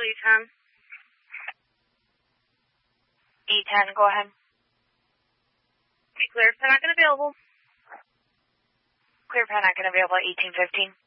E10. E10, go ahead. Okay, clear. Panakan available. Clear Panakan available at 1815.